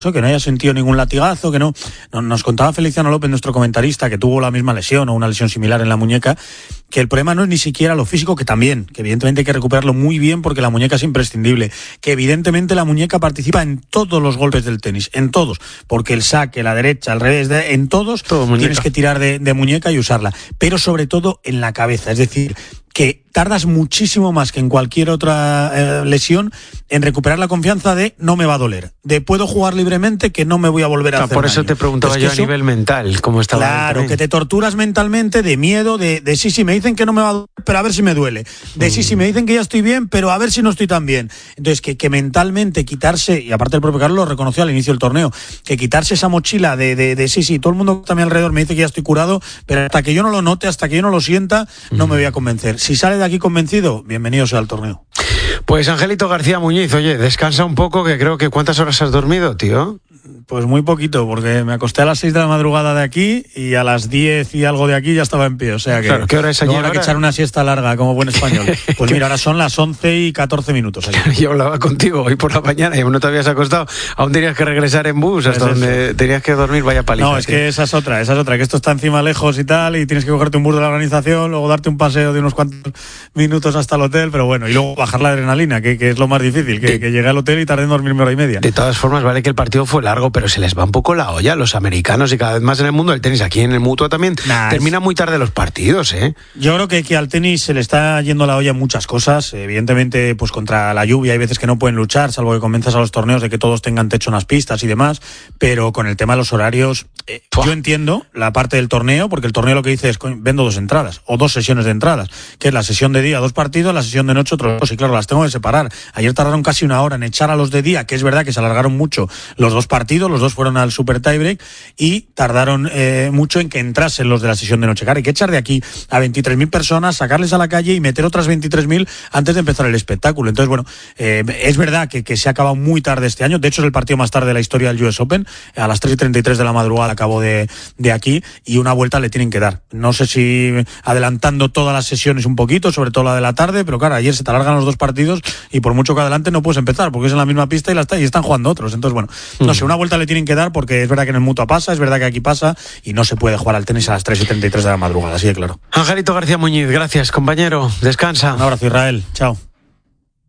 que no haya sentido ningún latigazo, que no. Nos contaba Feliciano López, nuestro comentarista, que tuvo la misma lesión o una lesión similar en la muñeca, que el problema no es ni siquiera lo físico, que también, que evidentemente hay que recuperarlo muy bien porque la muñeca es imprescindible, que evidentemente la muñeca participa en todos los golpes del tenis, en todos, porque el saque, la derecha, al revés, en todos tienes que tirar de muñeca y usarla, pero sobre todo en la cabeza, es decir, que tardas muchísimo más que en cualquier otra lesión en recuperar la confianza de no me va a doler, de puedo jugar libremente, que no me voy a volver a hacer por eso daño. te preguntaba yo a nivel mental, cómo estaba. Claro, que te torturas mentalmente de miedo, de sí, me dicen que no me va a doler, pero a ver si me duele. De sí, me dicen que ya estoy bien, pero a ver si no estoy tan bien. Entonces, que mentalmente quitarse, y aparte el propio Carlos lo reconoció al inicio del torneo, que quitarse esa mochila de sí, todo el mundo que está a mi alrededor me dice que ya estoy curado, pero hasta que yo no lo note, hasta que yo no lo sienta, no me voy a convencer. Si sale de aquí convencido, bienvenido sea al torneo. Pues Angelito García Muñiz, oye, descansa un poco, que creo que ¿cuántas horas has dormido, tío? Pues muy poquito, porque me acosté a las 6 de la madrugada de aquí y a las 10 y algo de aquí ya estaba en pie, o sea que... Claro, ¿qué hora es allí? Habrá que echar una siesta larga, como buen español. Pues mira, ahora son las 11 y 14 minutos. Allí. Yo hablaba contigo hoy por la mañana y aún no te habías acostado, aún tenías que regresar en bus hasta donde tenías que dormir, vaya paliza. No, es que esa es otra, que esto está encima lejos y tal, y tienes que cogerte un bus de la organización, luego darte un paseo de unos cuantos minutos hasta el hotel, pero bueno, y luego bajar la adrenalina, que es lo más difícil, que llegué al hotel y tardé en dormirme hora y media. De todas formas, vale que el partido fue largo, pero se les va un poco la olla a los americanos y cada vez más en el mundo del tenis. Aquí en el Mutua también terminan muy tarde los partidos, ¿eh? Yo creo que al tenis se le está yendo la olla en muchas cosas. Evidentemente, pues contra la lluvia hay veces que no pueden luchar, salvo que comienzas a los torneos de que todos tengan techo en las pistas y demás, pero con el tema de los horarios, yo entiendo la parte del torneo, porque el torneo lo que dice es, vendo 2 entradas, o 2 sesiones de entradas, que es la sesión de día, 2 partidos, la sesión de noche, otros 2, y claro, las tengo que separar. Ayer tardaron casi una hora en echar a los de día, que es verdad que se alargaron mucho los 2 partidos, los 2 fueron al super tiebreak, y tardaron mucho en que entrasen los de la sesión de noche. Claro, hay que echar de aquí a 23.000 personas, sacarles a la calle y meter otras 23.000 antes de empezar el espectáculo. Entonces, bueno, es verdad que se ha acabado muy tarde este año. De hecho, es el partido más tarde de la historia del US Open. A las 3:33 de la madrugada acabó de aquí, y una vuelta le tienen que dar. No sé si adelantando todas las sesiones un poquito, sobre todo la de la tarde, pero claro, ayer se te alargan los 2 partidos y por mucho que adelante no puedes empezar, porque es en la misma pista y están jugando otros. Entonces, bueno, no sé, una vuelta le tienen que dar, porque es verdad que en el Mutua pasa, es verdad que aquí pasa, y no se puede jugar al tenis a las 3:33 de la madrugada, así de claro. Angelito García Muñiz, gracias, compañero. Descansa. Un abrazo, Israel. Chao.